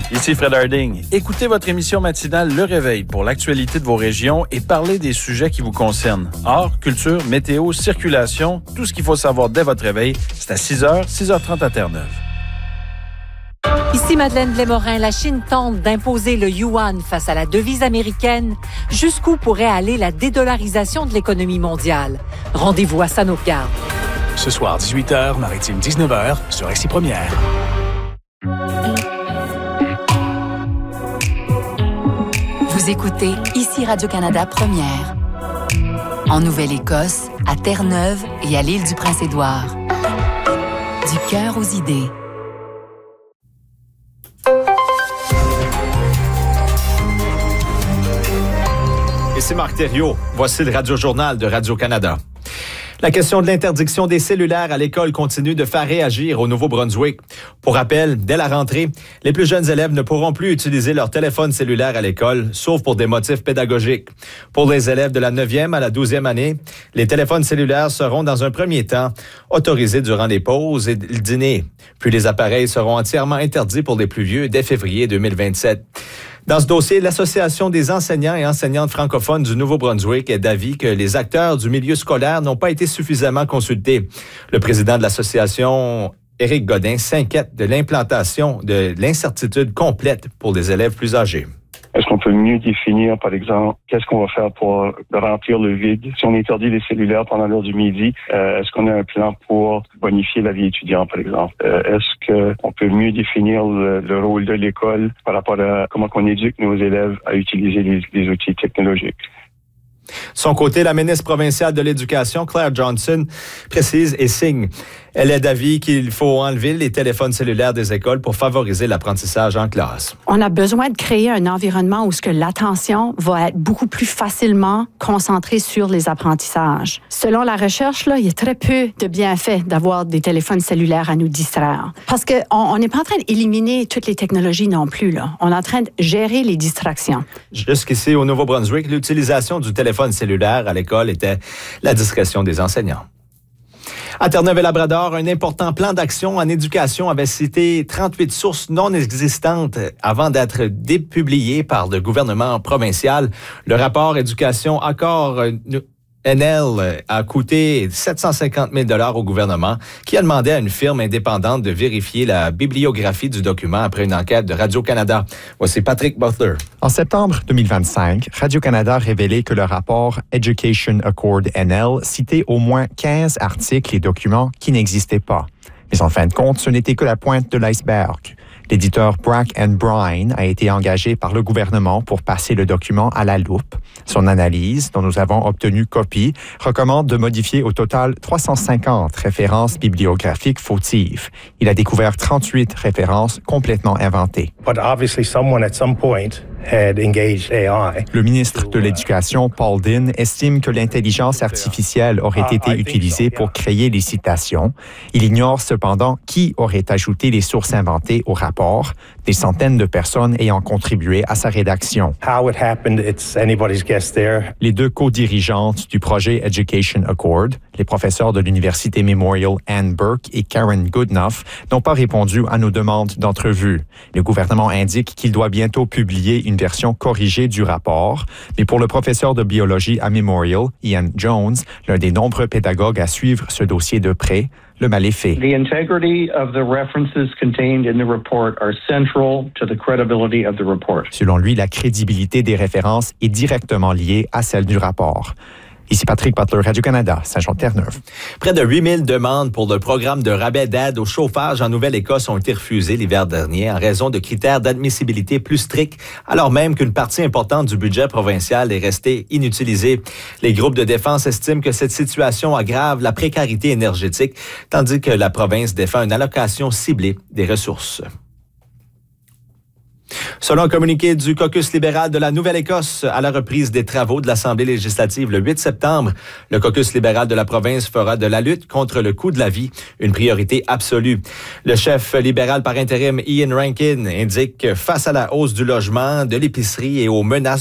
Ici Fred Harding. Écoutez votre émission matinale Le Réveil pour l'actualité de vos régions et parlez des sujets qui vous concernent. Art, culture, météo, circulation, tout ce qu'il faut savoir dès votre réveil, c'est à 6h, 6h30 à Terre-Neuve. Ici Madeleine Blais-Morin, la Chine tente d'imposer le yuan face à la devise américaine. Jusqu'où pourrait aller la dédollarisation de l'économie mondiale? Rendez-vous à Sanofi. Ce soir, 18h, Maritime 19h, sur RCI Première. Vous écoutez ici Radio-Canada Première. En Nouvelle-Écosse, à Terre-Neuve et à l'île du Prince-Édouard. Du cœur aux idées. Ici Marc Thériault. Voici le Radio-Journal de Radio-Canada. La question de l'interdiction des cellulaires à l'école continue de faire réagir au Nouveau-Brunswick. Pour rappel, dès la rentrée, les plus jeunes élèves ne pourront plus utiliser leur téléphone cellulaire à l'école, sauf pour des motifs pédagogiques. Pour les élèves de la 9e à la 12e année, les téléphones cellulaires seront dans un premier temps autorisés durant les pauses et le dîner. Puis les appareils seront entièrement interdits pour les plus vieux dès février 2027. Dans ce dossier, l'Association des enseignants et enseignantes francophones du Nouveau-Brunswick est d'avis que les acteurs du milieu scolaire n'ont pas été suffisamment consultés. Le président de l'association, Éric Godin, s'inquiète de l'implantation de l'incertitude complète pour les élèves plus âgés. Est-ce qu'on peut mieux définir, par exemple, qu'est-ce qu'on va faire pour remplir le vide? Si on interdit les cellulaires pendant l'heure du midi, est-ce qu'on a un plan pour bonifier la vie étudiante, par exemple? Est-ce qu'on peut mieux définir le rôle de l'école par rapport à comment on éduque nos élèves à utiliser les outils technologiques? De son côté, la ministre provinciale de l'Éducation, Claire Johnson, précise et signe. Elle est d'avis qu'il faut enlever les téléphones cellulaires des écoles pour favoriser l'apprentissage en classe. On a besoin de créer un environnement où l'attention va être beaucoup plus facilement concentrée sur les apprentissages. Selon la recherche, il y a très peu de bienfaits d'avoir des téléphones cellulaires à nous distraire. Parce qu'on n'est pas en train d'éliminer toutes les technologies non plus. On est en train de gérer les distractions. Jusqu'ici, au Nouveau-Brunswick, l'utilisation du téléphone cellulaire à l'école était la discrétion des enseignants. À Terre-Neuve-et-Labrador, un important plan d'action en éducation avait cité 38 sources non existantes avant d'être dépublié par le gouvernement provincial. Le rapport Éducation Accord NL a coûté 750 000 $ au gouvernement qui a demandé à une firme indépendante de vérifier la bibliographie du document après une enquête de Radio-Canada. Voici Patrick Butler. En septembre 2025, Radio-Canada a révélé que le rapport Education Accord NL citait au moins 15 articles et documents qui n'existaient pas. Mais en fin de compte, ce n'était que la pointe de l'iceberg. L'éditeur Brack & Brine a été engagé par le gouvernement pour passer le document à la loupe. Son analyse, dont nous avons obtenu copie, recommande de modifier au total 350 références bibliographiques fautives. Il a découvert 38 références complètement inventées. But obviously someone at some point had engaged AI. Le ministre de l'Éducation, Paul Dinn, estime que l'intelligence artificielle aurait été utilisée pour créer les citations. Il ignore cependant qui aurait ajouté les sources inventées au rapport, des centaines de personnes ayant contribué à sa rédaction. How it happened, it's anybody's guess there. Les deux co-dirigeantes du projet Education Accord, les professeurs de l'Université Memorial Anne Burke et Karen Goodenough, n'ont pas répondu à nos demandes d'entrevue. Le gouvernement indique qu'il doit bientôt publier une version corrigée du rapport, mais pour le professeur de biologie à Memorial, Ian Jones, l'un des nombreux pédagogues à suivre ce dossier de près, le mal est fait. The integrity of the references contained in the report are central to the credibility of the report. Selon lui, la crédibilité des références est directement liée à celle du rapport. Ici Patrick Butler, Radio-Canada, Saint-Jean-Terre-Neuve. Près de 8 000 demandes pour le programme de rabais d'aide au chauffage en Nouvelle-Écosse ont été refusées l'hiver dernier en raison de critères d'admissibilité plus stricts, alors même qu'une partie importante du budget provincial est restée inutilisée. Les groupes de défense estiment que cette situation aggrave la précarité énergétique, tandis que la province défend une allocation ciblée des ressources. Selon un communiqué du caucus libéral de la Nouvelle-Écosse, à la reprise des travaux de l'Assemblée législative le 8 septembre, le caucus libéral de la province fera de la lutte contre le coût de la vie une priorité absolue. Le chef libéral par intérim, Ian Rankin, indique que face à la hausse du logement, de l'épicerie et aux menaces